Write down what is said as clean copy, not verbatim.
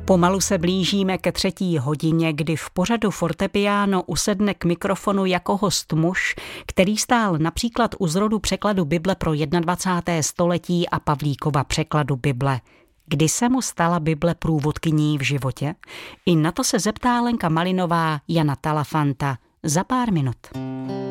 Pomalu se blížíme ke 3:00, kdy v pořadu Fortepiano usedne k mikrofonu jako host muž, který stál například u zrodu překladu Bible pro 21. století a Pavlíkova překladu Bible. Kdy se mu stala Bible průvodkyní v životě? I na to se zeptá Lenka Malinová Jana Talafanta za pár minut.